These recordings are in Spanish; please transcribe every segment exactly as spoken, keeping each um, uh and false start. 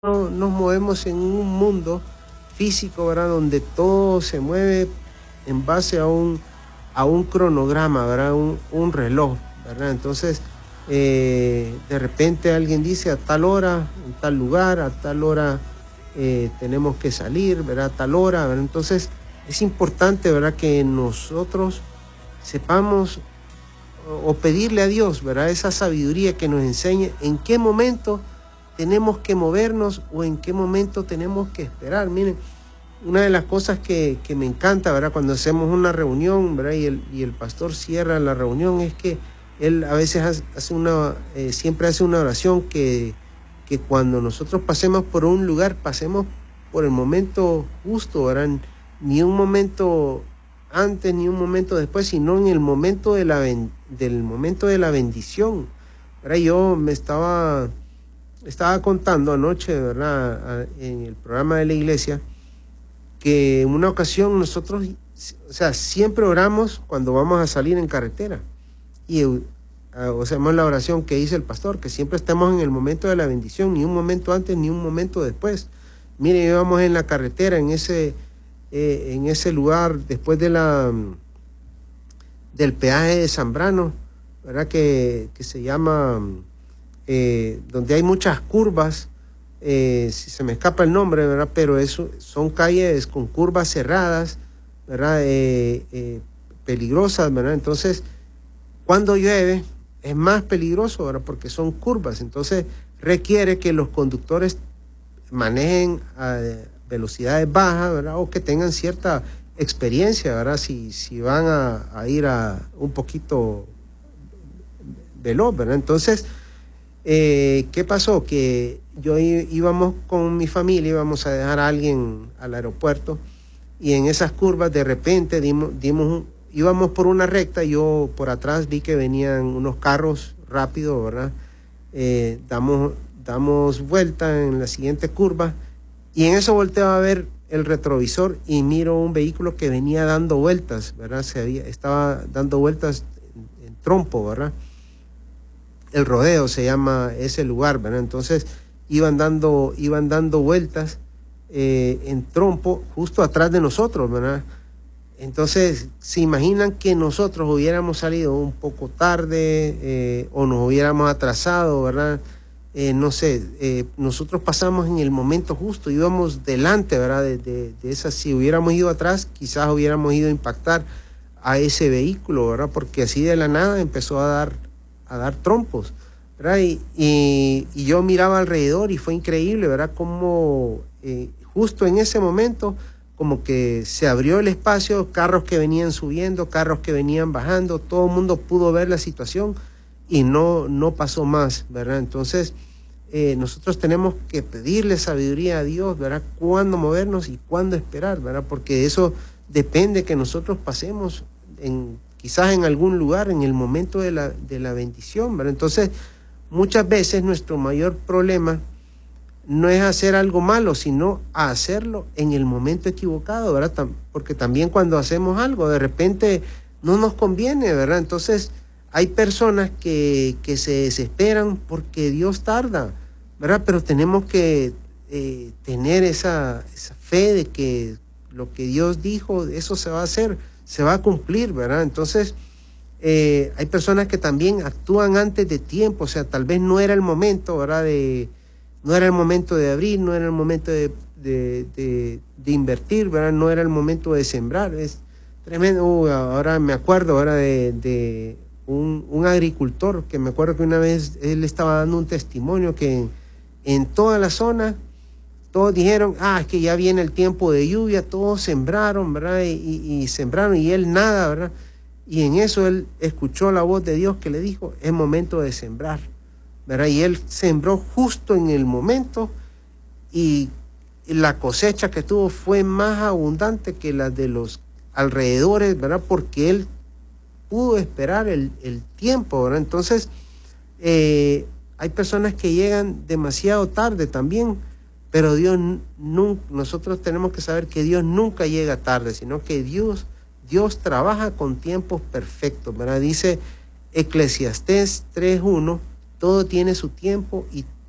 no, nos movemos en un mundo físico, ¿verdad? Donde todo se mueve en base a un, a un cronograma, ¿verdad? Un, un reloj, ¿verdad? Entonces, eh, de repente alguien dice a tal hora, en tal lugar, a tal hora eh, tenemos que salir, ¿verdad? A tal hora, ¿verdad? Entonces, es importante, ¿verdad? Que nosotros sepamos o, o pedirle a Dios, ¿verdad? Esa sabiduría que nos enseñe en qué momento tenemos que movernos o en qué momento tenemos que esperar. Miren, una de las cosas que, que me encanta, ¿verdad? Cuando hacemos una reunión, ¿verdad? Y el, y el pastor cierra la reunión, es que él a veces hace una, eh, siempre hace una oración que, que cuando nosotros pasemos por un lugar, pasemos por el momento justo, ¿verdad? Ni un momento antes ni un momento después, sino en el momento de la, del momento de la bendición, ¿verdad? Yo me estaba... Estaba contando anoche, ¿verdad?, en el programa de la iglesia, que en una ocasión nosotros, o sea, siempre oramos cuando vamos a salir en carretera. Y, o sea, hacemos la oración que dice el pastor, que siempre estemos en el momento de la bendición, ni un momento antes, ni un momento después. Mire, íbamos en la carretera, en ese, eh, en ese lugar, después de la, del peaje de Zambrano, ¿verdad?, que, que se llama... Eh, donde hay muchas curvas, eh, si se me escapa el nombre, ¿verdad? Pero eso son calles con curvas cerradas, ¿verdad? Eh, eh, peligrosas, ¿verdad? Entonces, cuando llueve es más peligroso, ¿verdad? Porque son curvas, entonces requiere que los conductores manejen a velocidades bajas, ¿verdad? O que tengan cierta experiencia, ¿verdad? Si, si van a, a ir a un poquito veloz, ¿verdad? Entonces, Eh, ¿qué pasó? Que yo íbamos con mi familia, íbamos a dejar a alguien al aeropuerto y en esas curvas de repente dimos, dimos íbamos por una recta, yo por atrás vi que venían unos carros rápidos, ¿verdad? Eh, damos, damos vuelta en la siguiente curva y en eso volteo a ver el retrovisor y miro un vehículo que venía dando vueltas, ¿verdad? Se había, estaba dando vueltas en, en trompo, ¿verdad? El rodeo se llama ese lugar, ¿verdad? Entonces iban dando, iban dando vueltas eh, en trompo justo atrás de nosotros, ¿verdad? Entonces se imaginan que nosotros hubiéramos salido un poco tarde eh, o nos hubiéramos atrasado, ¿verdad? Eh, no sé, eh, nosotros pasamos en el momento justo, íbamos delante, ¿verdad? De, de, de esas, si hubiéramos ido atrás, quizás hubiéramos ido a impactar a ese vehículo, ¿verdad? Porque así de la nada empezó a dar a dar trompos, ¿verdad? Y, y, y yo miraba alrededor y fue increíble, ¿verdad? Como eh, justo en ese momento, como que se abrió el espacio, carros que venían subiendo, carros que venían bajando, todo el mundo pudo ver la situación y no, no pasó más, ¿verdad? Entonces, eh, nosotros tenemos que pedirle sabiduría a Dios, ¿verdad? Cuándo movernos y cuándo esperar, ¿verdad? Porque eso depende que nosotros pasemos en... quizás en algún lugar, en el momento de la, de la bendición, ¿verdad? Entonces, muchas veces nuestro mayor problema no es hacer algo malo, sino hacerlo en el momento equivocado, ¿verdad? Tam- porque también cuando hacemos algo, de repente no nos conviene, ¿verdad? Entonces, hay personas que, que se desesperan porque Dios tarda, ¿verdad? Pero tenemos que eh, tener esa, esa fe de que lo que Dios dijo, eso se va a hacer, se va a cumplir, ¿verdad? Entonces, eh, hay personas que también actúan antes de tiempo, o sea, tal vez no era el momento, ¿verdad? De, no era el momento de abrir, no era el momento de, de, de, de invertir, ¿verdad? No era el momento de sembrar, es tremendo. Uh, ahora me acuerdo, ahora de, de un, un agricultor, que me acuerdo que una vez él estaba dando un testimonio que en, en toda la zona, todos dijeron, ah, es que ya viene el tiempo de lluvia, todos sembraron, ¿verdad? Y, y, y sembraron, y él nada, ¿verdad? Y en eso él escuchó la voz de Dios que le dijo, es momento de sembrar, ¿verdad? Y él sembró justo en el momento y la cosecha que tuvo fue más abundante que la de los alrededores, ¿verdad? Porque él pudo esperar el, el tiempo, ¿verdad? Entonces, eh, hay personas que llegan demasiado tarde también, pero Dios nunca, nosotros tenemos que saber que Dios nunca llega tarde, sino que Dios, Dios trabaja con tiempos perfectos, ¿verdad? Dice Eclesiastés tres uno, todo tiene su tiempo y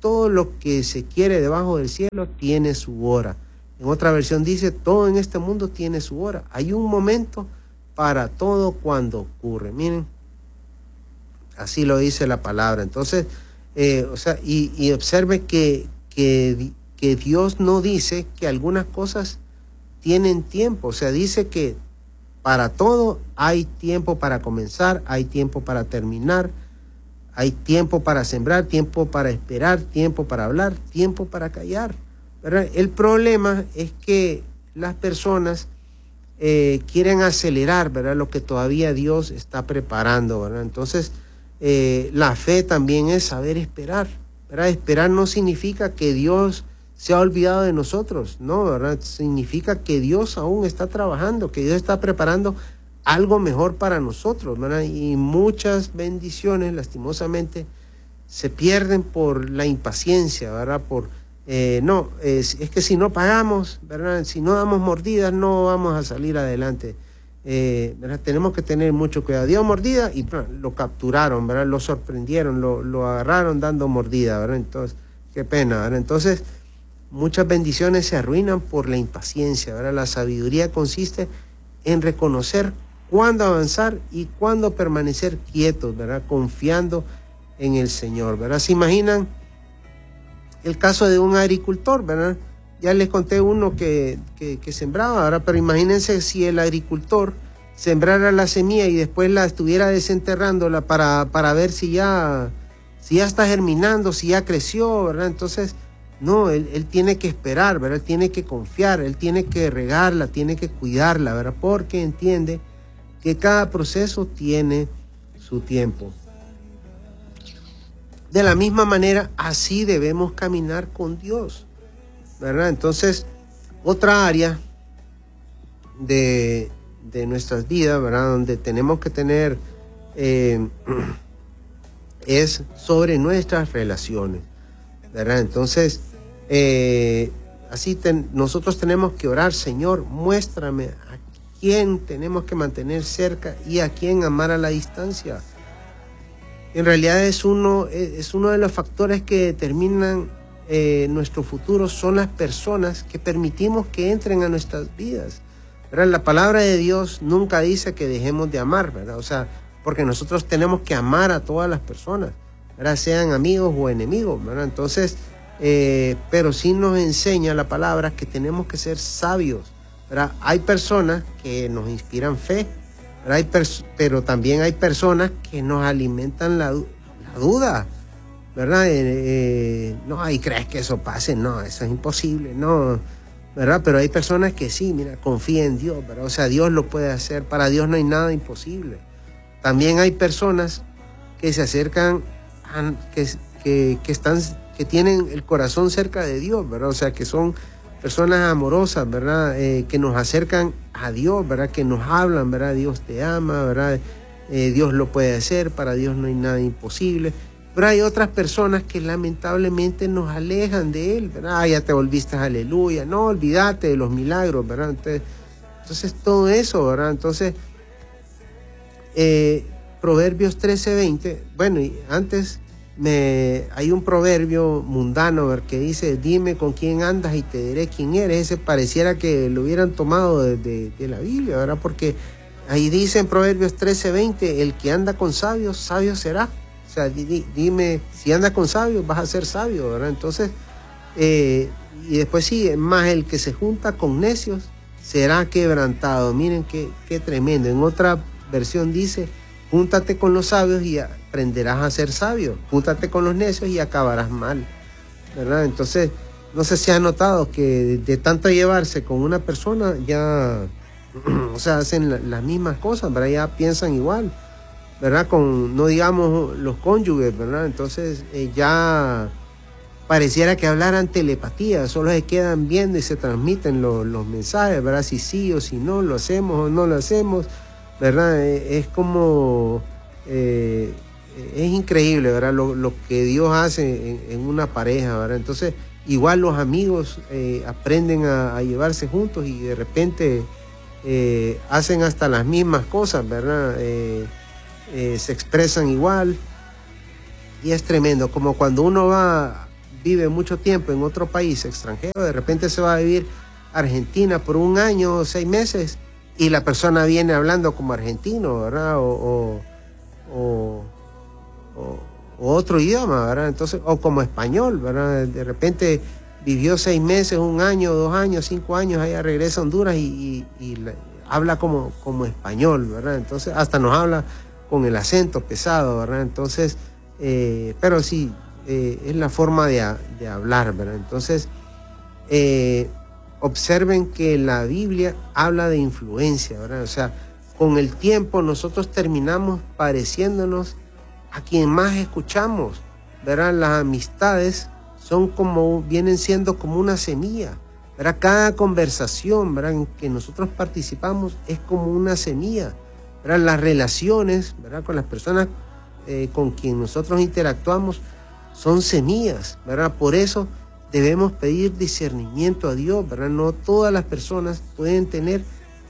todo lo que se quiere debajo del cielo tiene su hora. En otra versión dice, todo en este mundo tiene su hora. Hay un momento para todo cuando ocurre. Miren, así lo dice la palabra. Entonces, eh, o sea, y, y observe que, que, que Dios no dice que algunas cosas tienen tiempo. O sea, dice que para todo hay tiempo para comenzar, hay tiempo para terminar, hay tiempo para sembrar, tiempo para esperar, tiempo para hablar, tiempo para callar, ¿verdad? El problema es que las personas eh, quieren acelerar, ¿verdad?, lo que todavía Dios está preparando, ¿verdad? Entonces, eh, la fe también es saber esperar, ¿verdad? Esperar no significa que Dios se ha olvidado de nosotros, no, ¿verdad? Significa que Dios aún está trabajando, que Dios está preparando algo mejor para nosotros, ¿verdad? Y muchas bendiciones, lastimosamente, se pierden por la impaciencia, ¿verdad? Por, eh, no, es, es que si no pagamos, ¿verdad?, si no damos mordidas, no vamos a salir adelante, eh, ¿verdad? Tenemos que tener mucho cuidado. Dio mordida y bueno, lo capturaron, ¿verdad? Lo sorprendieron, lo, lo agarraron dando mordida, ¿verdad? Entonces, qué pena, ¿verdad? Entonces, muchas bendiciones se arruinan por la impaciencia, ¿verdad? La sabiduría consiste en reconocer cuándo avanzar y cuándo permanecer quietos, ¿verdad? Confiando en el Señor, ¿verdad? ¿Se imaginan el caso de un agricultor, ¿verdad? Ya les conté uno que, que, que sembraba, ¿verdad? Pero imagínense si el agricultor sembrara la semilla y después la estuviera desenterrándola para, para ver si ya, si ya está germinando, si ya creció, ¿verdad? Entonces, no, él, él tiene que esperar, ¿verdad? Él tiene que confiar, él tiene que regarla, tiene que cuidarla, ¿verdad? Porque entiende que cada proceso tiene su tiempo. De la misma manera, así debemos caminar con Dios, ¿verdad? Entonces, otra área de, de nuestras vidas, ¿verdad?, donde tenemos que tener, eh, es sobre nuestras relaciones, ¿verdad? Entonces, eh, así ten, nosotros tenemos que orar, Señor, muéstrame a quién tenemos que mantener cerca y a quién amar a la distancia. En realidad es uno, es uno de los factores que determinan eh, nuestro futuro, son las personas que permitimos que entren a nuestras vidas, ¿verdad? La palabra de Dios nunca dice que dejemos de amar, ¿verdad? O sea, porque nosotros tenemos que amar a todas las personas, ¿verdad?, sean amigos o enemigos, ¿verdad? Entonces, eh, pero sí nos enseña la palabra que tenemos que ser sabios, ¿verdad? Hay personas que nos inspiran fe, Hay pero también hay personas que nos alimentan la, la duda, ¿verdad? Eh, eh, no, ¿y crees que eso pase? No, eso es imposible, no, ¿verdad? Pero hay personas que sí, mira, confía en Dios, ¿verdad? O sea, Dios lo puede hacer, para Dios no hay nada imposible. También hay personas que se acercan, a, que, que, que, están, que tienen el corazón cerca de Dios, ¿verdad? O sea, que son personas amorosas, ¿verdad? Eh, que nos acercan a Dios, ¿verdad? Que nos hablan, ¿verdad? Dios te ama, ¿verdad? Eh, Dios lo puede hacer, para Dios no hay nada imposible. Pero hay otras personas que lamentablemente nos alejan de Él, ¿verdad? Ah, ya te volviste, aleluya, no, olvídate de los milagros, ¿verdad? Entonces, entonces todo eso, ¿verdad? Entonces, eh, Proverbios trece veinte, bueno, y antes... Me, hay un proverbio mundano, ¿ver?, que dice, dime con quién andas y te diré quién eres. Ese pareciera que lo hubieran tomado de, de, de la Biblia, ¿verdad? Porque ahí dice en Proverbios trece veinte, el que anda con sabios, sabio será. O sea, di, dime, si andas con sabios, vas a ser sabio, ¿verdad? Entonces, eh, y después sigue, más el que se junta con necios será quebrantado. Miren qué, qué tremendo. En otra versión dice, júntate con los sabios y aprenderás a ser sabio. Júntate con los necios y acabarás mal, ¿verdad? Entonces, no sé si has notado que de, de tanto llevarse con una persona, ya, o sea, hacen la, las mismas cosas, ¿verdad? Ya piensan igual, ¿verdad? Con, no digamos los cónyuges, ¿verdad? Entonces, eh, ya pareciera que hablaran telepatía, solo se quedan viendo y se transmiten lo, los mensajes, ¿verdad? Si sí o si no, lo hacemos o no lo hacemos, ¿verdad? Es como, eh, es increíble, ¿verdad? Lo, lo que Dios hace en, en una pareja, ¿verdad? Entonces, igual los amigos eh, aprenden a, a llevarse juntos y de repente eh, hacen hasta las mismas cosas, ¿verdad? Eh, eh, se expresan igual y es tremendo, como cuando uno va, vive mucho tiempo en otro país extranjero, de repente se va a vivir a Argentina por un año o seis meses y la persona viene hablando como argentino, ¿verdad? O, o, o, o, o otro idioma, ¿verdad? Entonces, o como español, ¿verdad? De repente vivió seis meses, un año, dos años, cinco años, allá regresa a Honduras y, y, y la, habla como, como español, ¿verdad? Entonces, hasta nos habla con el acento pesado, ¿verdad? Entonces, eh, pero sí, eh, es la forma de, de hablar, ¿verdad? Entonces, eh, observen que la Biblia habla de influencia, ¿verdad? O sea, con el tiempo nosotros terminamos pareciéndonos a quien más escuchamos, ¿verdad? Las amistades son como, vienen siendo como una semilla, ¿verdad? Cada conversación, ¿verdad?, en que nosotros participamos es como una semilla, ¿verdad? Las relaciones, ¿verdad?, con las personas eh, con quien nosotros interactuamos son semillas, ¿verdad? Por eso debemos pedir discernimiento a Dios, ¿verdad? No todas las personas pueden tener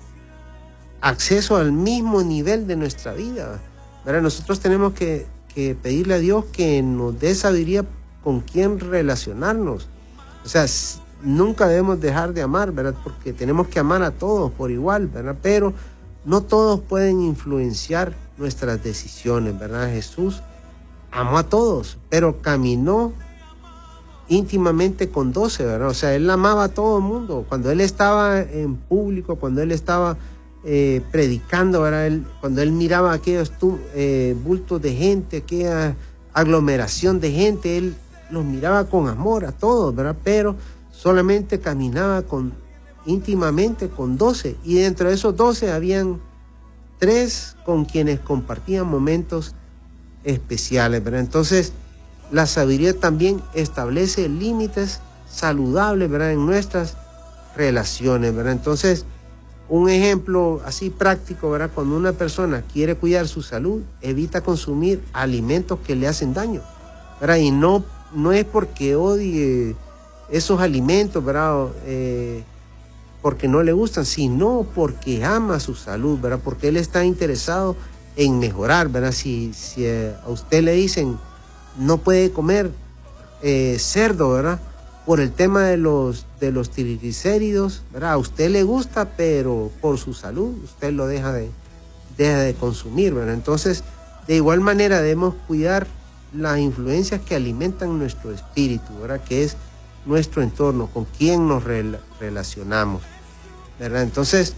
acceso al mismo nivel de nuestra vida, ¿verdad? Nosotros tenemos que, que pedirle a Dios que nos dé sabiduría con quién relacionarnos. O sea, nunca debemos dejar de amar, ¿verdad? Porque tenemos que amar a todos por igual, ¿verdad? Pero no todos pueden influenciar nuestras decisiones, ¿verdad? Jesús amó a todos, pero caminó íntimamente con doce, ¿verdad? O sea, él amaba a todo el mundo. Cuando él estaba en público, cuando él estaba eh, predicando, ¿verdad? Él, cuando él miraba aquellos eh, bultos de gente, aquella aglomeración de gente, él los miraba con amor a todos, ¿verdad? Pero solamente caminaba con, íntimamente con doce, y dentro de esos doce habían tres con quienes compartían momentos especiales, ¿verdad? Entonces, la sabiduría también establece límites saludables, ¿verdad?, en nuestras relaciones, ¿verdad? Entonces, un ejemplo así práctico, ¿verdad? Cuando una persona quiere cuidar su salud, evita consumir alimentos que le hacen daño, ¿verdad? Y no, no es porque odie esos alimentos, ¿verdad?, eh, porque no le gustan, sino porque ama su salud, ¿verdad? Porque él está interesado en mejorar, ¿verdad? Si, si a usted le dicen no puede comer eh, cerdo, ¿verdad?, por el tema de los, de los triglicéridos, ¿verdad? A usted le gusta, pero por su salud usted lo deja de, deja de consumir, ¿verdad? Entonces, de igual manera debemos cuidar las influencias que alimentan nuestro espíritu, ¿verdad?, que es nuestro entorno, con quién nos rel- relacionamos, ¿verdad? Entonces,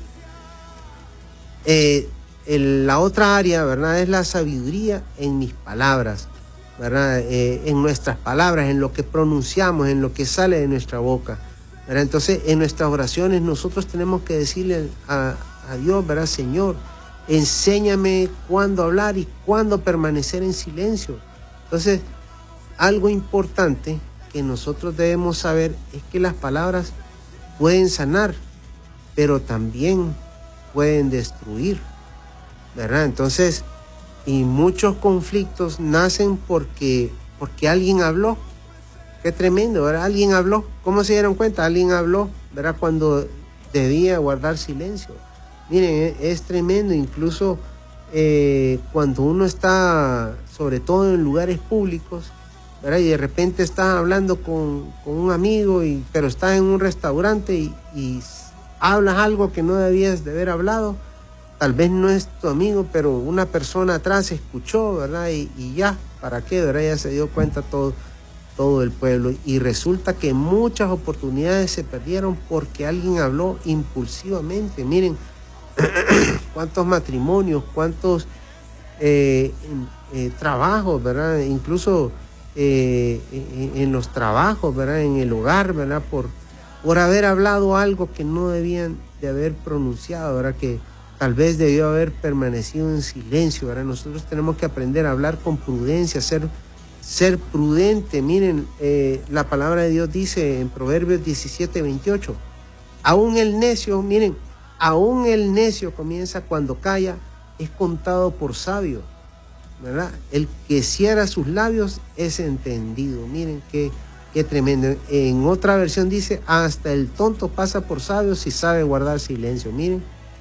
eh, el, la otra área, ¿verdad?, es la sabiduría en mis palabras, ¿verdad? Eh, en nuestras palabras, en lo que pronunciamos, en lo que sale de nuestra boca, ¿verdad? Entonces, en nuestras oraciones nosotros tenemos que decirle a, a Dios, ¿verdad? Señor, enséñame cuándo hablar y cuándo permanecer en silencio. Entonces, algo importante que nosotros debemos saber es que las palabras pueden sanar, pero también pueden destruir, ¿verdad? Entonces, y muchos conflictos nacen porque, porque alguien habló. Qué tremendo, ¿verdad? Alguien habló. ¿Cómo se dieron cuenta? Alguien habló, ¿verdad?, cuando debía guardar silencio. Miren, es tremendo, incluso eh, cuando uno está, sobre todo en lugares públicos, ¿verdad?, y de repente estás hablando con, con un amigo, y, pero estás en un restaurante y, y hablas algo que no debías de haber hablado. Tal vez no es tu amigo, pero una persona atrás escuchó, ¿verdad? Y, y ya, ¿para qué? ¿Verdad? Ya se dio cuenta todo, todo el pueblo. Y resulta que muchas oportunidades se perdieron porque alguien habló impulsivamente. Miren, cuántos matrimonios, cuántos eh, eh, trabajos, ¿verdad? Incluso eh, en, en los trabajos, ¿verdad?, en el hogar, ¿verdad?, por, por haber hablado algo que no debían de haber pronunciado, ¿verdad?, que tal vez debió haber permanecido en silencio, ¿verdad? Nosotros tenemos que aprender a hablar con prudencia, ser, ser prudente. Miren, eh, la palabra de Dios dice en Proverbios diecisiete veintiocho, aún el necio, miren, aún el necio comienza cuando calla, es contado por sabio, ¿verdad? El que cierra sus labios es entendido. Miren qué, qué tremendo. En otra versión dice, hasta el tonto pasa por sabio si sabe guardar silencio. Miren,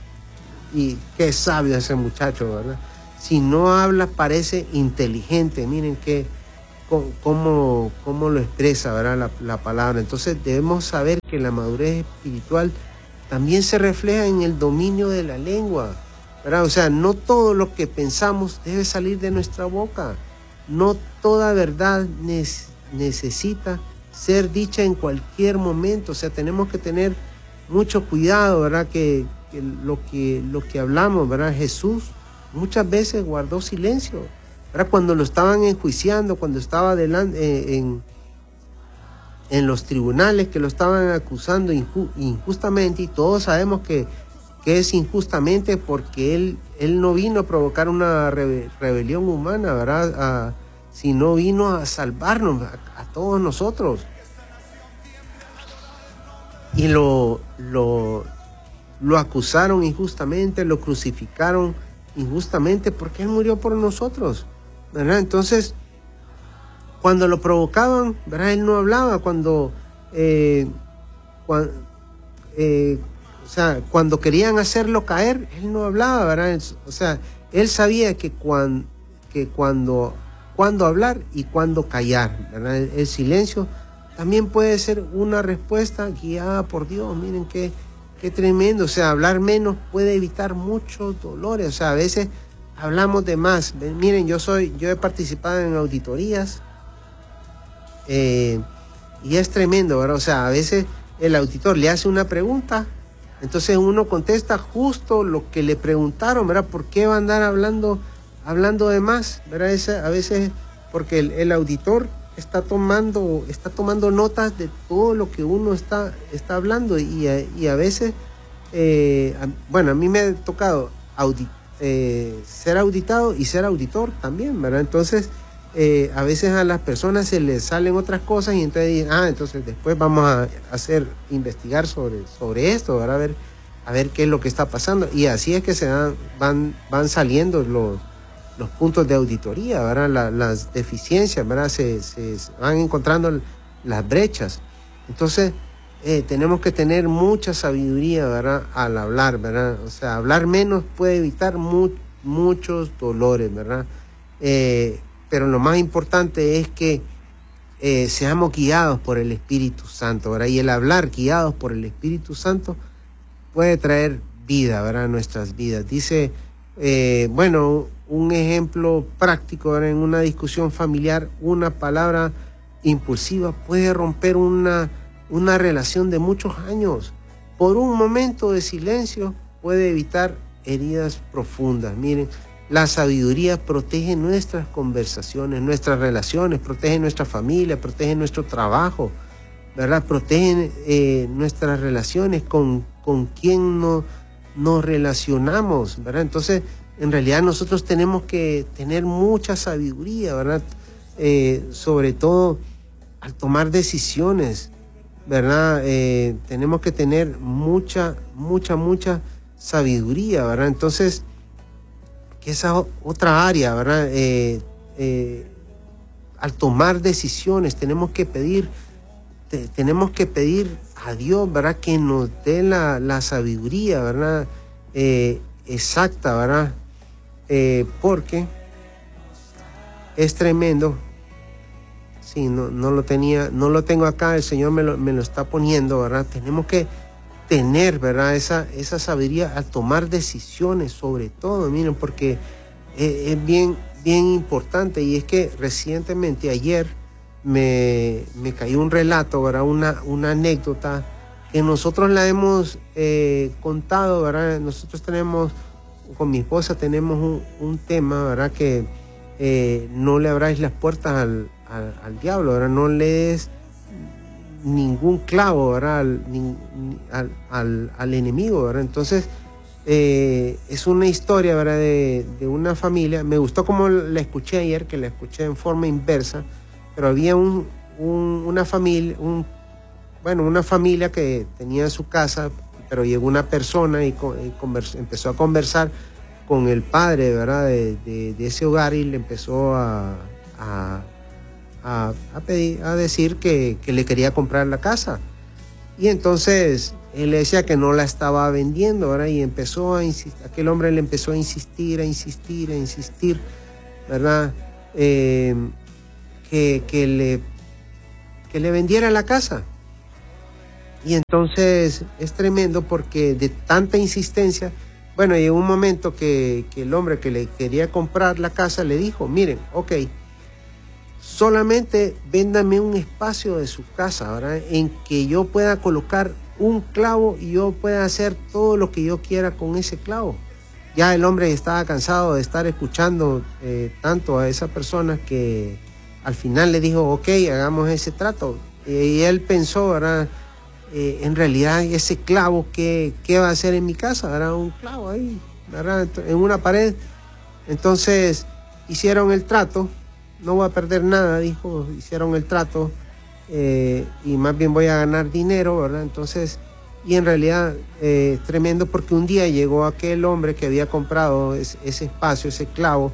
y qué sabio ese muchacho, ¿verdad? Si no habla parece inteligente. Miren qué, cómo, cómo lo expresa, ¿verdad? La, la palabra. Entonces debemos saber que la madurez espiritual también se refleja en el dominio de la lengua, ¿verdad? O sea, no todo lo que pensamos debe salir de nuestra boca. No toda verdad ne- necesita ser dicha en cualquier momento. O sea, tenemos que tener mucho cuidado, ¿verdad? Que, que lo que lo que hablamos, ¿verdad? Jesús muchas veces guardó silencio, ¿verdad? Cuando lo estaban enjuiciando, cuando estaba delante, eh, en, en los tribunales que lo estaban acusando inju, injustamente, y todos sabemos que, que es injustamente porque él, él no vino a provocar una rebe, rebelión humana, ¿verdad? A, sino vino a salvarnos a, a todos nosotros. Y lo, lo, lo acusaron injustamente, lo crucificaron injustamente porque él murió por nosotros, ¿verdad? Entonces, cuando lo provocaban, ¿verdad? Él no hablaba. Cuando, eh, cuando, eh, o sea, cuando querían hacerlo caer, él no hablaba, ¿verdad? O sea, él sabía que, cuan, que cuando, cuando hablar y cuando callar, ¿verdad? El, el silencio también puede ser una respuesta guiada por Dios. Miren qué, qué tremendo. O sea, hablar menos puede evitar muchos dolores. O sea, a veces hablamos de más. Miren, yo soy, yo he participado en auditorías eh, y es tremendo, ¿verdad? O sea, a veces el auditor le hace una pregunta, entonces uno contesta justo lo que le preguntaron, ¿verdad? ¿Por qué va a andar hablando, hablando de más, ¿verdad? Esa, a veces porque el, el auditor está tomando, está tomando notas de todo lo que uno está, está hablando y a, y a veces, eh, a, bueno, a mí me ha tocado audit, eh, ser auditado y ser auditor también, ¿verdad? Entonces, eh, a veces a las personas se les salen otras cosas y entonces dicen, ah, entonces después vamos a hacer, investigar sobre, sobre esto, ¿verdad? A ver, a ver qué es lo que está pasando. Y así es que se dan, van, van saliendo los los puntos de auditoría, ¿verdad? La, las deficiencias, ¿verdad? Se, se, se van encontrando las brechas. Entonces, eh, tenemos que tener mucha sabiduría, ¿verdad? Al hablar, ¿verdad? O sea, hablar menos puede evitar mu muchos dolores, ¿verdad? Eh, pero lo más importante es que eh, seamos guiados por el Espíritu Santo, ¿verdad? Y el hablar guiados por el Espíritu Santo puede traer vida, ¿verdad? A nuestras vidas. Dice, eh, bueno, un ejemplo práctico, ¿verdad? En una discusión familiar, una palabra impulsiva puede romper una, una relación de muchos años. Por un momento de silencio puede evitar heridas profundas. Miren, la sabiduría protege nuestras conversaciones, nuestras relaciones, protege nuestra familia, protege nuestro trabajo, ¿verdad? Protege eh, nuestras relaciones con, con quien no, nos relacionamos, ¿verdad? Entonces, en realidad nosotros tenemos que tener mucha sabiduría, ¿verdad? Eh, sobre todo al tomar decisiones, ¿verdad? Eh, tenemos que tener mucha, mucha, mucha sabiduría, ¿verdad? Entonces, que esa otra área, ¿verdad? Eh, eh, al tomar decisiones tenemos que pedir, te, tenemos que pedir a Dios, ¿verdad? Que nos dé la, la sabiduría, ¿verdad? Eh, exacta, ¿verdad? Eh, porque es tremendo. Sí, no, no lo tenía, no lo tengo acá, el Señor me lo, me lo está poniendo, ¿verdad? Tenemos que tener, ¿verdad? Esa, esa sabiduría al tomar decisiones, sobre todo, miren, porque es, es bien, bien importante. Y es que recientemente, ayer, me, me cayó un relato, ¿verdad? Una, una anécdota que nosotros la hemos eh, contado, ¿verdad? Nosotros tenemos, con mi esposa tenemos un, un tema, ¿verdad? Que eh, no le abráis las puertas al, al, al diablo, ¿verdad? No le des ningún clavo, ¿verdad? Al, ni, al, al, al enemigo, ¿verdad? Entonces, eh, es una historia, ¿verdad? De, de una familia. Me gustó como la escuché ayer, que la escuché en forma inversa, pero había un, un, una familia, un, bueno, una familia que tenía su casa, pero llegó una persona y, y conversa, empezó a conversar con el padre, ¿verdad? De, de, de ese hogar, y le empezó a, a, a, a, pedir, a decir que, que le quería comprar la casa. Y entonces él le decía que no la estaba vendiendo, ¿verdad? Y empezó a insistir, aquel hombre le empezó a insistir, a insistir, a insistir, ¿verdad? Eh, que, que, le, que le vendiera la casa. Y entonces es tremendo porque de tanta insistencia, bueno, llegó un momento que, que el hombre que le quería comprar la casa le dijo, miren, ok, solamente véndame un espacio de su casa, ¿verdad? En que yo pueda colocar un clavo y yo pueda hacer todo lo que yo quiera con ese clavo. Ya el hombre estaba cansado de estar escuchando eh, tanto a esa persona que al final le dijo, ok, hagamos ese trato. Y él pensó, ¿verdad? Eh, en realidad ese clavo, ¿qué, qué va a hacer en mi casa? ¿Verdad? Un clavo ahí, ¿verdad? En una pared. Entonces hicieron el trato, no voy a perder nada, dijo, hicieron el trato eh, y más bien voy a ganar dinero, ¿verdad? Entonces, y en realidad eh, tremendo porque un día llegó aquel hombre que había comprado ese, ese espacio, ese clavo,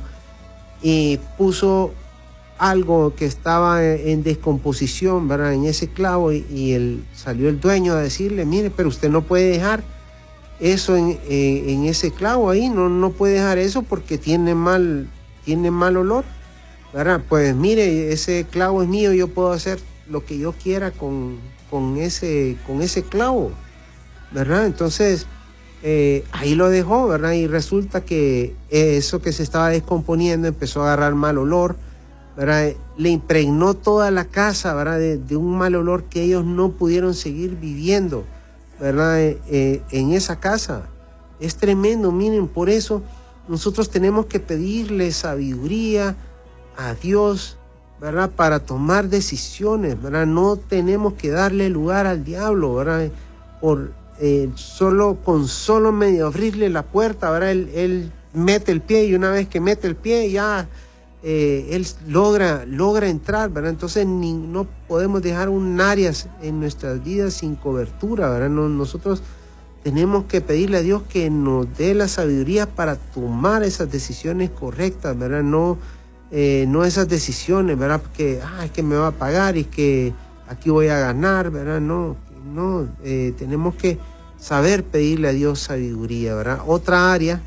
y puso algo que estaba en descomposición, ¿verdad? En ese clavo, y, y el, salió el dueño a decirle, mire, pero usted no puede dejar eso en, eh, en ese clavo ahí, no, no puede dejar eso porque tiene mal, tiene mal olor, ¿verdad? Pues mire, ese clavo es mío, yo puedo hacer lo que yo quiera con, con, ese, con ese clavo, ¿verdad? Entonces, eh, ahí lo dejó, ¿verdad? Y resulta que eso que se estaba descomponiendo empezó a agarrar mal olor, ¿verdad? Le impregnó toda la casa, ¿verdad? De, de un mal olor que ellos no pudieron seguir viviendo, ¿verdad? Eh, eh, en esa casa. Es tremendo, miren, por eso nosotros tenemos que pedirle sabiduría a Dios, ¿verdad? Para tomar decisiones, ¿verdad? No tenemos que darle lugar al diablo, ¿verdad? Por, eh, solo, con solo medio abrirle la puerta, ¿verdad? Él, él mete el pie y una vez que mete el pie ya... Eh, él logra, logra entrar, ¿verdad? Entonces ni, no podemos dejar un área en nuestras vidas sin cobertura, ¿verdad? No, nosotros tenemos que pedirle a Dios que nos dé la sabiduría para tomar esas decisiones correctas, ¿verdad? No, eh, no esas decisiones, ¿verdad? Porque, ah, es que me va a pagar y que aquí voy a ganar, ¿verdad? No, no, eh, tenemos que saber pedirle a Dios sabiduría, ¿verdad? Otra área,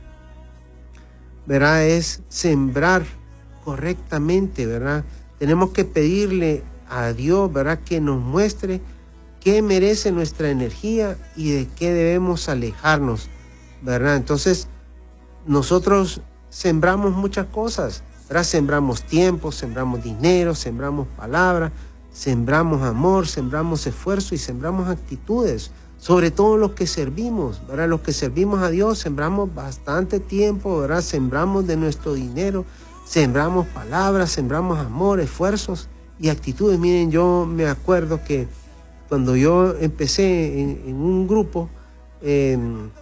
¿verdad? Es sembrar correctamente, ¿verdad? Tenemos que pedirle a Dios, ¿verdad? Que nos muestre qué merece nuestra energía y de qué debemos alejarnos, ¿verdad? Entonces, nosotros sembramos muchas cosas, ¿verdad? Sembramos tiempo, sembramos dinero, sembramos palabra, sembramos amor, sembramos esfuerzo y sembramos actitudes. Sobre todo los que servimos, ¿verdad? Los que servimos a Dios, sembramos bastante tiempo, ¿verdad? Sembramos de nuestro dinero, sembramos palabras, sembramos amor, esfuerzos y actitudes. Miren, yo me acuerdo que cuando yo empecé en, en un grupo, eh,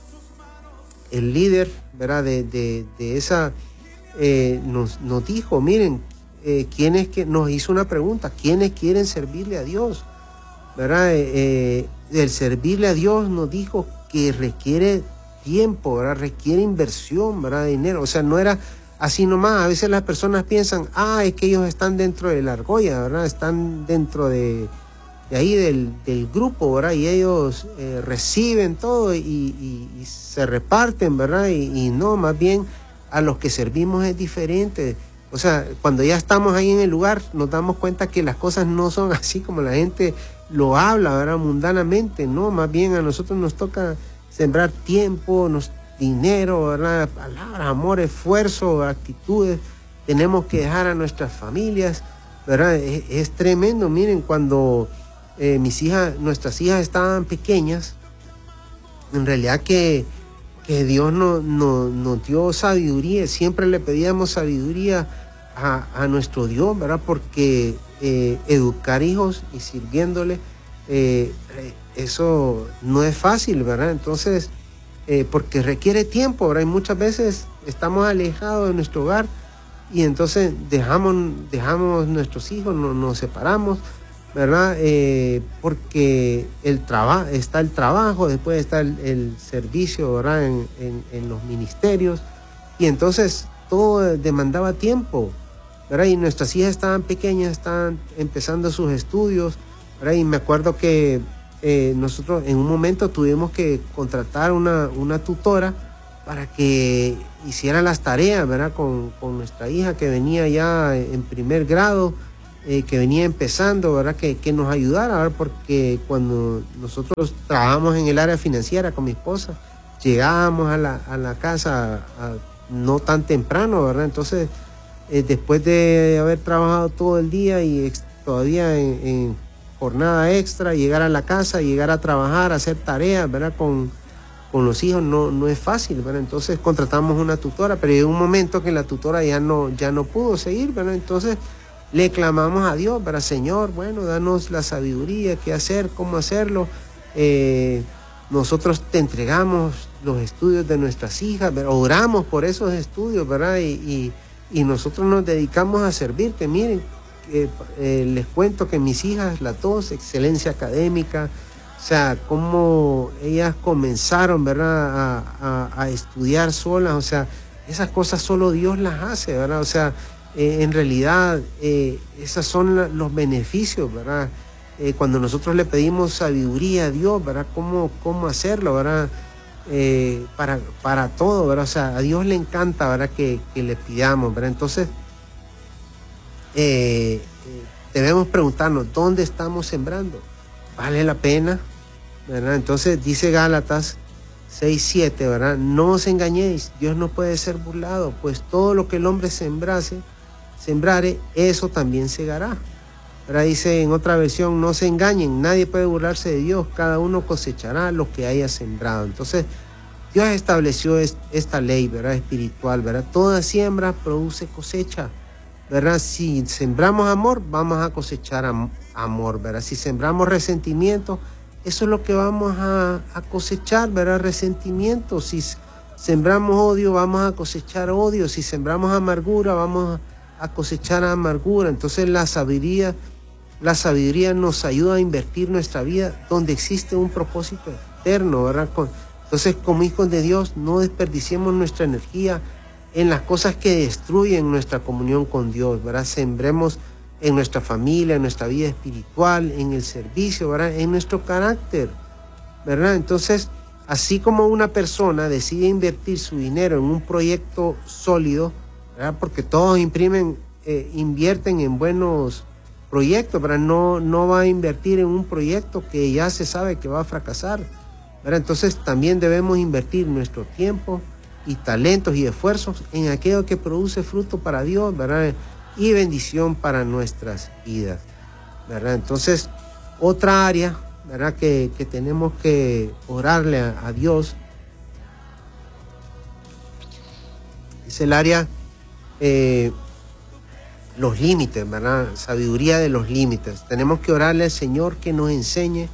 el líder, ¿verdad? De, de, de esa, eh, nos, nos dijo, miren, eh, ¿quiénes que nos hizo una pregunta? ¿Quiénes quieren servirle a Dios? ¿Verdad? Eh, el servirle a Dios nos dijo que requiere tiempo, ¿verdad? Requiere inversión, ¿verdad? Dinero. O sea, no era así nomás. A veces las personas piensan, ah, es que ellos están dentro de la argolla, ¿verdad? Están dentro de, de ahí del, del grupo, ¿verdad? Y ellos eh, reciben todo y, y, y se reparten, ¿verdad? Y, y no, más bien a los que servimos es diferente. O sea, cuando ya estamos ahí en el lugar, nos damos cuenta que las cosas no son así como la gente lo habla, ¿verdad? Mundanamente, ¿no? Más bien a nosotros nos toca sembrar tiempo, nos, dinero, ¿verdad? Palabras, amor, esfuerzo, actitudes. Tenemos que dejar a nuestras familias, ¿verdad? Es, es tremendo. Miren, cuando eh, mis hijas, nuestras hijas estaban pequeñas, en realidad que, que Dios nos no, no dio sabiduría. Siempre le pedíamos sabiduría a, a nuestro Dios, ¿verdad? Porque eh, educar hijos y sirviéndole, eh, eso no es fácil, ¿verdad? Entonces, eh, porque requiere tiempo, ¿verdad? Y muchas veces estamos alejados de nuestro hogar y entonces dejamos, dejamos nuestros hijos, no, nos separamos, ¿verdad? Eh, porque el trabajo, está el trabajo, después está el, el servicio, ¿verdad? En, en, en los ministerios, y entonces todo demandaba tiempo, ¿verdad? Y nuestras hijas estaban pequeñas, estaban empezando sus estudios, ¿verdad? Y me acuerdo que eh, nosotros en un momento tuvimos que contratar una, una tutora para que hiciera las tareas, ¿verdad? Con, con nuestra hija que venía ya en primer grado, eh, que venía empezando, ¿verdad? Que, que nos ayudara, ¿verdad? Porque cuando nosotros trabajamos en el área financiera con mi esposa, llegábamos a la, a la casa a, no tan temprano, ¿verdad? Entonces, eh, después de haber trabajado todo el día y ex, todavía en, en jornada extra, llegar a la casa, llegar a trabajar, hacer tareas, ¿verdad? Con, con los hijos no, no es fácil, ¿verdad? Entonces contratamos una tutora, pero llegó un momento que la tutora ya no, ya no pudo seguir, ¿verdad? Entonces le clamamos a Dios, ¿verdad? Señor, bueno, danos la sabiduría, qué hacer, cómo hacerlo. Eh, nosotros te entregamos los estudios de nuestras hijas, ¿verdad? Oramos por esos estudios, ¿verdad? Y, y, y nosotros nos dedicamos a servirte. Miren, eh, eh, les cuento que mis hijas, las dos, excelencia académica, o sea, cómo ellas comenzaron, ¿verdad? A, a, a estudiar solas, o sea, esas cosas solo Dios las hace, ¿verdad? O sea, eh, en realidad, eh, esos son la, los beneficios, ¿verdad? Eh, cuando nosotros le pedimos sabiduría a Dios, ¿verdad? ¿Cómo, cómo hacerlo, ¿verdad? Eh, para, para todo, ¿verdad? O sea, a Dios le encanta, ¿verdad? Que, que le pidamos, ¿verdad? Entonces, eh, eh, debemos preguntarnos, ¿dónde estamos sembrando? ¿Vale la pena? ¿Verdad? Entonces, dice Gálatas seis siete, ¿verdad? No os engañéis, Dios no puede ser burlado, pues todo lo que el hombre sembrase, sembrare, eso también segará. ¿Verdad? Dice en otra versión, no se engañen, nadie puede burlarse de Dios, cada uno cosechará lo que haya sembrado. Entonces, Dios estableció es, esta ley, ¿verdad? Espiritual, ¿verdad? Toda siembra produce cosecha, ¿verdad? Si sembramos amor, vamos a cosechar am amor, ¿verdad? Si sembramos resentimiento, eso es lo que vamos a, a cosechar, ¿verdad? Resentimiento. Si sembramos odio, vamos a cosechar odio. Si sembramos amargura, vamos a cosechar amargura. Entonces la sabiduría, la sabiduría nos ayuda a invertir nuestra vida donde existe un propósito eterno, ¿verdad? Entonces, como hijos de Dios, no desperdiciemos nuestra energía en las cosas que destruyen nuestra comunión con Dios, ¿verdad? Sembremos en nuestra familia, en nuestra vida espiritual, en el servicio, ¿verdad? En nuestro carácter, ¿verdad? Entonces, así como una persona decide invertir su dinero en un proyecto sólido, ¿verdad? Porque todos imprimen, eh, invierten en buenos proyectos, ¿verdad? No, no va a invertir en un proyecto que ya se sabe que va a fracasar, ¿verdad? Entonces, también debemos invertir nuestro tiempo y talentos y esfuerzos en aquello que produce fruto para Dios, ¿verdad? Y bendición para nuestras vidas, ¿verdad? Entonces, otra área, ¿verdad? Que, que tenemos que orarle a, a Dios es el área, eh, los límites, ¿verdad? Sabiduría de los límites. Tenemos que orarle al Señor que nos enseñe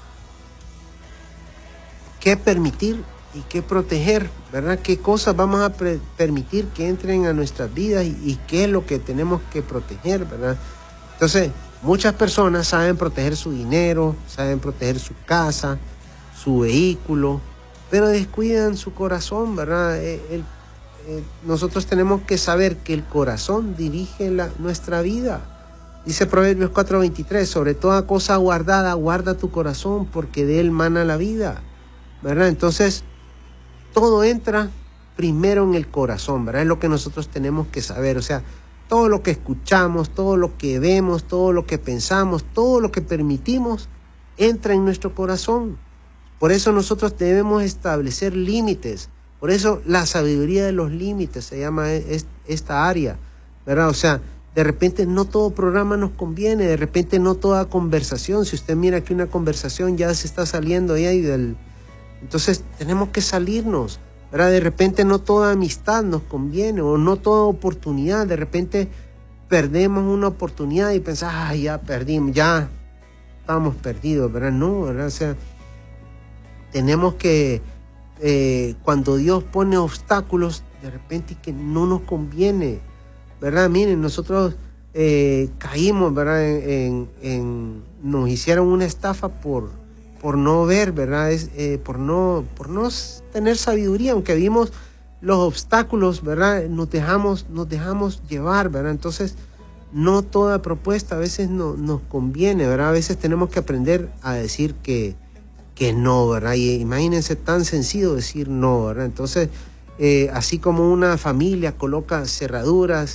qué permitir y qué proteger, ¿verdad? Qué cosas vamos a permitir que entren a nuestras vidas y, y qué es lo que tenemos que proteger, ¿verdad? Entonces, muchas personas saben proteger su dinero, saben proteger su casa, su vehículo, pero descuidan su corazón, ¿verdad? El, el, el, nosotros tenemos que saber que el corazón dirige la, nuestra vida. Dice Proverbios cuatro veintitrés, sobre toda cosa guardada, guarda tu corazón, porque de él mana la vida, ¿verdad? Entonces, todo entra primero en el corazón, ¿verdad? Es lo que nosotros tenemos que saber. O sea, todo lo que escuchamos, todo lo que vemos, todo lo que pensamos, todo lo que permitimos, entra en nuestro corazón. Por eso nosotros debemos establecer límites. Por eso la sabiduría de los límites se llama esta área, ¿verdad? O sea, de repente no todo programa nos conviene, de repente no toda conversación. Si usted mira que una conversación ya se está saliendo ahí del... Entonces tenemos que salirnos, ¿verdad? De repente no toda amistad nos conviene o no toda oportunidad. De repente perdemos una oportunidad y pensamos, ah, ya perdimos, ya estamos perdidos, ¿verdad? No, ¿verdad? O sea, tenemos que, eh, cuando Dios pone obstáculos, de repente que no nos conviene, ¿verdad? Miren, nosotros eh, caímos, ¿verdad? En, en, en, nos hicieron una estafa por... por no ver, ¿verdad? Es, eh, por, no, por no tener sabiduría, aunque vimos los obstáculos, ¿verdad? Nos dejamos, nos dejamos llevar, ¿verdad? Entonces, no toda propuesta a veces no, nos conviene, ¿verdad? A veces tenemos que aprender a decir que, que no, ¿verdad? Y imagínense tan sencillo decir no, ¿verdad? Entonces, eh, así como una familia coloca cerraduras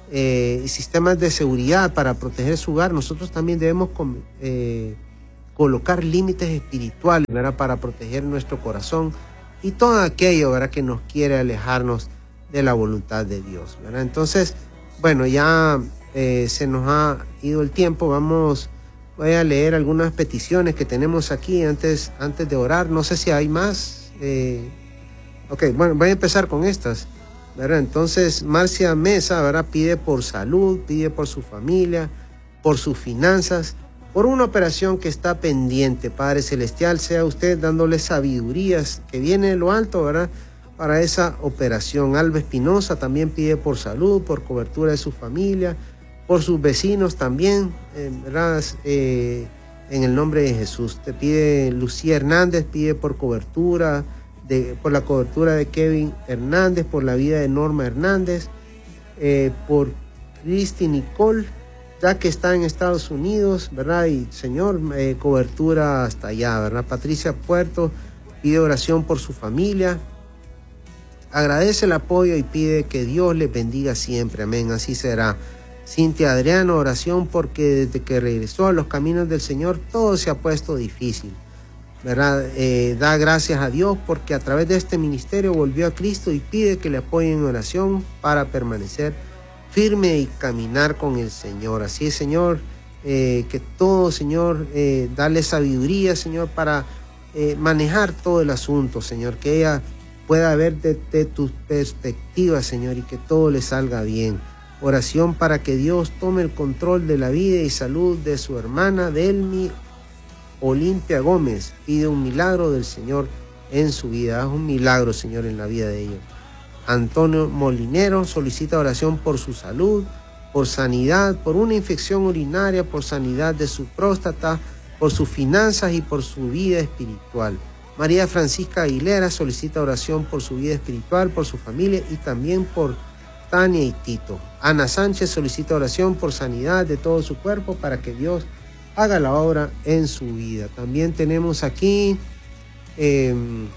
eh, sistemas de seguridad para proteger su hogar, nosotros también debemos com, eh, colocar límites espirituales, ¿verdad? Para proteger nuestro corazón y todo aquello, ¿verdad?, que nos quiere alejarnos de la voluntad de Dios, ¿verdad? Entonces, bueno, ya eh, se nos ha ido el tiempo. Vamos, voy a leer algunas peticiones que tenemos aquí antes, antes de orar. No sé si hay más. Eh, ok, bueno, voy a empezar con estas, ¿verdad? Entonces, Marcia Mesa, ¿verdad?, pide por salud, pide por su familia, por sus finanzas, por una operación que está pendiente. Padre Celestial, sea usted dándole sabidurías que viene de lo alto, ¿verdad?, para esa operación. Alba Espinosa también pide por salud, por cobertura de su familia, por sus vecinos también, eh, ¿verdad? Eh, en el nombre de Jesús. Te pide Lucía Hernández, pide por cobertura, de, por la cobertura de Kevin Hernández, por la vida de Norma Hernández, eh, por Cristi Nicole, ya que está en Estados Unidos, ¿verdad? Y Señor, eh, cobertura hasta allá, ¿verdad? Patricia Puerto pide oración por su familia, agradece el apoyo y pide que Dios le bendiga siempre, amén, así será. Cintia Adriano, oración porque desde que regresó a los caminos del Señor todo se ha puesto difícil, ¿verdad? Eh, da gracias a Dios porque a través de este ministerio volvió a Cristo y pide que le apoyen en oración para permanecer firme y caminar con el Señor. Así es, Señor, eh, que todo, Señor, eh, dale sabiduría, Señor, para eh, manejar todo el asunto, Señor, que ella pueda ver desde tu perspectiva, Señor, y que todo le salga bien. Oración para que Dios tome el control de la vida y salud de su hermana Delmi Olimpia Gómez. Pide un milagro del Señor en su vida. Haz un milagro, Señor, en la vida de ellos. Antonio Molinero solicita oración por su salud, por sanidad, por una infección urinaria, por sanidad de su próstata, por sus finanzas y por su vida espiritual. María Francisca Aguilera solicita oración por su vida espiritual, por su familia y también por Tania y Tito. Ana Sánchez solicita oración por sanidad de todo su cuerpo para que Dios haga la obra en su vida. También tenemos aquí, eh,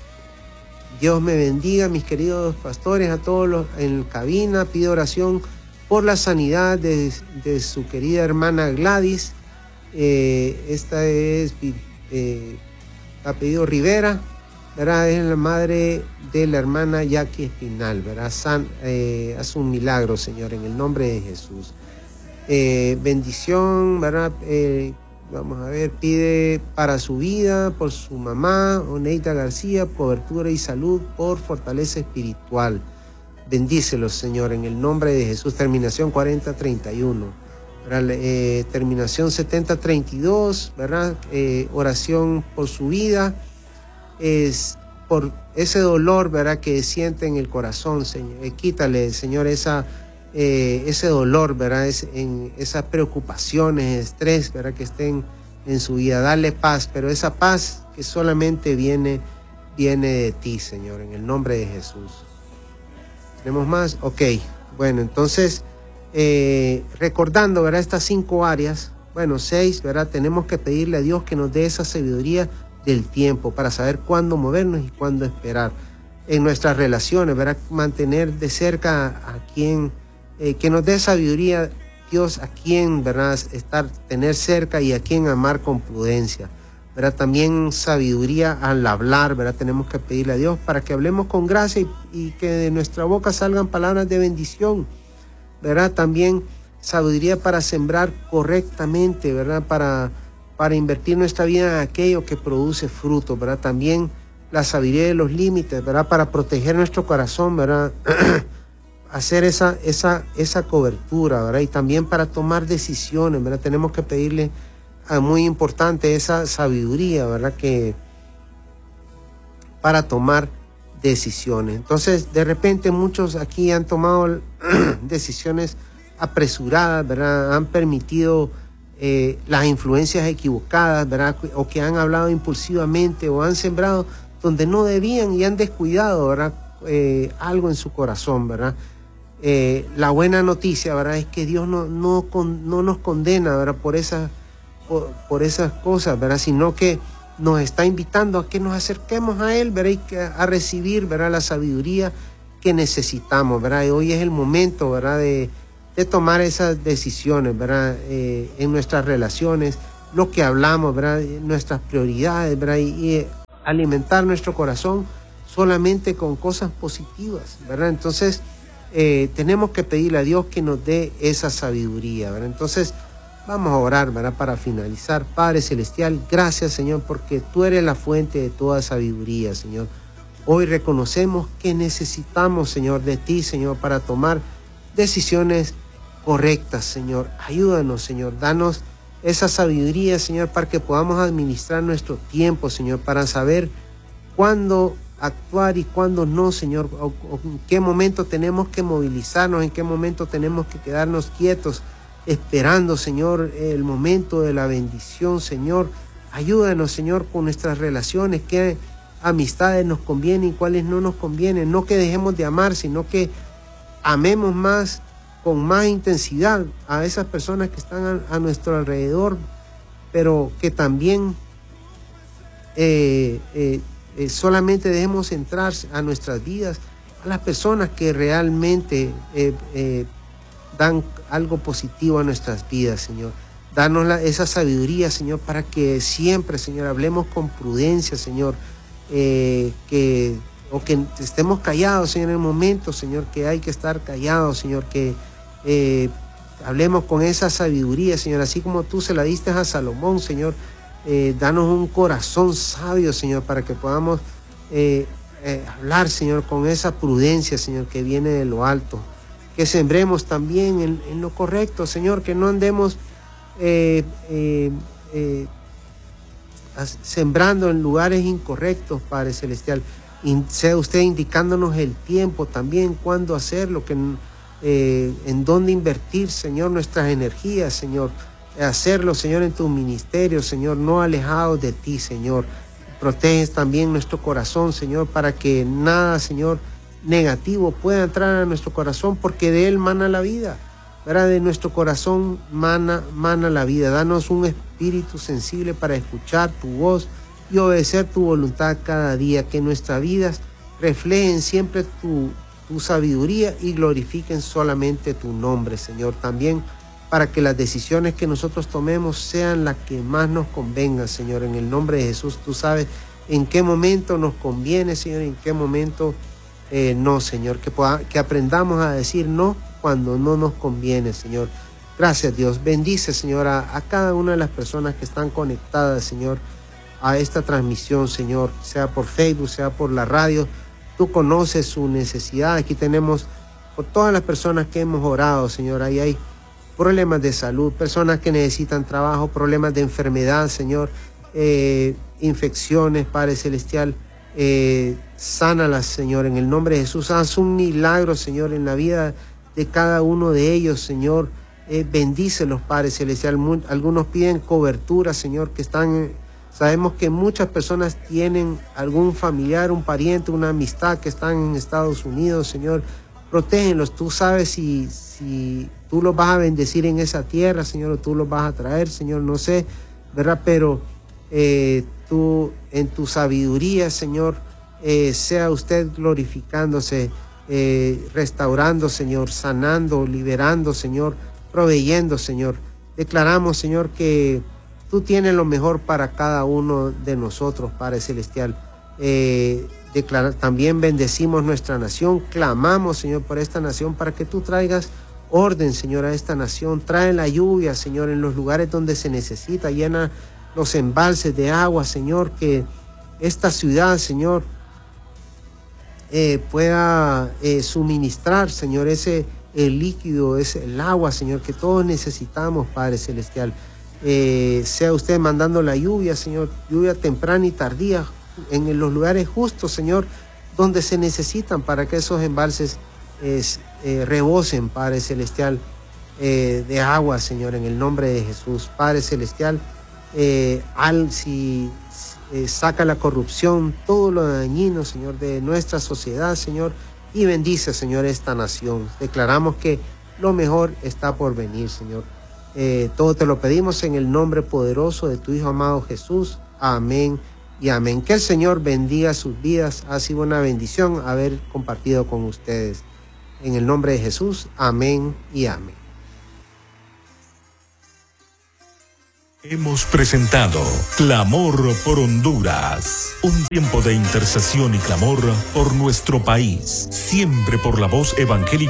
Dios me bendiga, mis queridos pastores, a todos los en cabina. Pido oración por la sanidad de, de su querida hermana Gladys. Eh, esta es... Eh, ha pedido Rivera, ¿verdad? Es la madre de la hermana Jackie Espinal, ¿verdad? San, eh, haz un milagro, Señor, en el nombre de Jesús. Eh, bendición, ¿verdad? Eh, vamos a ver, pide para su vida, por su mamá, Oneida García, cobertura y salud, por fortaleza espiritual. Bendícelos, Señor, en el nombre de Jesús. Terminación cuarenta treinta y uno. Eh, terminación setenta treinta y dos, ¿verdad? Eh, oración por su vida, es por ese dolor, ¿verdad?, que siente en el corazón, Señor. Eh, quítale, Señor, esa, eh, ese dolor, ¿verdad?, es, en esas preocupaciones, estrés, ¿verdad?, que estén en su vida. Dale paz, pero esa paz que solamente viene, viene de ti, Señor, en el nombre de Jesús. ¿Tenemos más? Ok, bueno, entonces... Eh, recordando, ¿verdad?, estas cinco áreas, bueno, seis, ¿verdad? Tenemos que pedirle a Dios que nos dé esa sabiduría del tiempo para saber cuándo movernos y cuándo esperar. En nuestras relaciones, ¿verdad?, mantener de cerca a, a quien, eh, que nos dé sabiduría, Dios, a quien, ¿verdad?, estar, tener cerca y a quien amar con prudencia, ¿verdad? También sabiduría al hablar, ¿verdad? Tenemos que pedirle a Dios para que hablemos con gracia y, y que de nuestra boca salgan palabras de bendición, ¿verdad? También sabiduría para sembrar correctamente, ¿verdad? Para, para invertir nuestra vida en aquello que produce fruto, ¿verdad? También la sabiduría de los límites, ¿verdad? Para proteger nuestro corazón, ¿verdad? Hacer esa, esa, esa cobertura, ¿verdad? Y también para tomar decisiones, ¿verdad? Tenemos que pedirle, a muy importante, esa sabiduría, ¿verdad? Que para tomar decisiones. Entonces, de repente muchos aquí han tomado decisiones apresuradas, ¿verdad? Han permitido eh, las influencias equivocadas, ¿verdad? O que han hablado impulsivamente o han sembrado donde no debían y han descuidado, ¿verdad? Eh, algo en su corazón, ¿verdad? Eh, la buena noticia, ¿verdad?, es que Dios no, no, con, no nos condena, ¿verdad?, por esas, por, por esas cosas, ¿verdad?, sino que nos está invitando a que nos acerquemos a Él, ¿verdad?, y que, a recibir, ¿verdad?, la sabiduría que necesitamos, ¿verdad? Y hoy es el momento, ¿verdad?, de, de tomar esas decisiones, ¿verdad? Eh, en nuestras relaciones, lo que hablamos, ¿verdad? Nuestras prioridades, ¿verdad? Y, y alimentar nuestro corazón solamente con cosas positivas, ¿verdad? Entonces, eh, tenemos que pedirle a Dios que nos dé esa sabiduría, ¿verdad? Entonces, vamos a orar, ¿verdad? Para finalizar. Padre Celestial, gracias, Señor, porque tú eres la fuente de toda sabiduría, Señor. Hoy reconocemos que necesitamos, Señor, de ti, Señor, para tomar decisiones correctas, Señor. Ayúdanos, Señor. Danos esa sabiduría, Señor, para que podamos administrar nuestro tiempo, Señor, para saber cuándo actuar y cuándo no, Señor. O, o en qué momento tenemos que movilizarnos, en qué momento tenemos que quedarnos quietos, esperando, Señor, el momento de la bendición, Señor. Ayúdanos, Señor, con nuestras relaciones, qué amistades nos convienen y cuáles no nos convienen. No que dejemos de amar, sino que amemos más, con más intensidad a esas personas que están a, a nuestro alrededor, pero que también eh, eh, eh, solamente dejemos entrar a nuestras vidas a las personas que realmente eh, eh, dan algo positivo a nuestras vidas, Señor. Danos la, esa sabiduría, Señor, para que siempre, Señor, hablemos con prudencia, Señor, eh, que, o que estemos callados, Señor, en el momento, Señor, que hay que estar callados, Señor, que eh, hablemos con esa sabiduría, Señor, así como tú se la diste a Salomón, Señor. Eh, danos un corazón sabio, Señor, para que podamos eh, eh, hablar, Señor, con esa prudencia, Señor, que viene de lo alto. Que sembremos también en, en lo correcto, Señor, que no andemos eh, eh, eh, sembrando en lugares incorrectos, Padre Celestial. Y sea usted indicándonos el tiempo también, cuándo hacerlo, que, eh, en dónde invertir, Señor, nuestras energías, Señor. Hacerlo, Señor, en tu ministerio, Señor, no alejados de ti, Señor. Proteges también nuestro corazón, Señor, para que nada, Señor, negativo pueda entrar a nuestro corazón, porque de él mana la vida, ¿verdad? De nuestro corazón mana, mana la vida. Danos un espíritu sensible para escuchar tu voz y obedecer tu voluntad cada día, que nuestras vidas reflejen siempre tu, tu sabiduría y glorifiquen solamente tu nombre, Señor. También para que las decisiones que nosotros tomemos sean las que más nos convengan, Señor. En el nombre de Jesús, tú sabes en qué momento nos conviene, Señor, en qué momento eh, no, Señor. Que, pueda, que aprendamos a decir no cuando no nos conviene, Señor. Gracias, Dios. Bendice, Señor, a, a cada una de las personas que están conectadas, Señor, a esta transmisión, Señor, sea por Facebook, sea por la radio. Tú conoces su necesidad. Aquí tenemos por todas las personas que hemos orado, Señor. Ahí hay problemas de salud, personas que necesitan trabajo, problemas de enfermedad, Señor, eh, infecciones, Padre Celestial. Eh, sánalas, Señor, en el nombre de Jesús. Haz un milagro, Señor, en la vida de cada uno de ellos, Señor. Eh, bendícelos, Padre Celestial. Muy, algunos piden cobertura, Señor, que están... Sabemos que muchas personas tienen algún familiar, un pariente, una amistad que están en Estados Unidos, Señor. Protégenlos. Tú sabes si, si tú los vas a bendecir en esa tierra, Señor, o tú los vas a traer, Señor, no sé, ¿verdad? Pero eh, tú, en tu sabiduría, Señor, eh, sea usted glorificándose, eh, restaurando, Señor, sanando, liberando, Señor, proveyendo, Señor. Declaramos, Señor, que tú tienes lo mejor para cada uno de nosotros, Padre Celestial. Eh, declara, también bendecimos nuestra nación, clamamos, Señor, por esta nación, para que tú traigas orden, Señor, a esta nación. Trae la lluvia, Señor, en los lugares donde se necesita. Llena los embalses de agua, Señor, que esta ciudad, Señor, eh, pueda eh, suministrar, Señor, ese el líquido, ese, el agua, Señor, que todos necesitamos, Padre Celestial. Eh, sea usted mandando la lluvia, Señor, lluvia temprana y tardía, en los lugares justos, Señor, donde se necesitan, para que esos embalses eh, eh, rebosen, Padre Celestial, eh, de agua, Señor, en el nombre de Jesús. Padre Celestial, eh, al, si eh, saca la corrupción, todo lo dañino, Señor, de nuestra sociedad, Señor, y bendice, Señor, esta nación. Declaramos que lo mejor está por venir, Señor. Eh, todo te lo pedimos en el nombre poderoso de tu Hijo amado Jesús. Amén y amén. Que el Señor bendiga sus vidas. Ha sido una bendición haber compartido con ustedes. En el nombre de Jesús. Amén y amén. Hemos presentado Clamor por Honduras, un tiempo de intercesión y clamor por nuestro país, siempre por la voz evangélica